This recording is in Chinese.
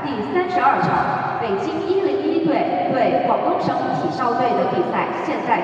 第32场北京101队对广东省体少队的比赛现在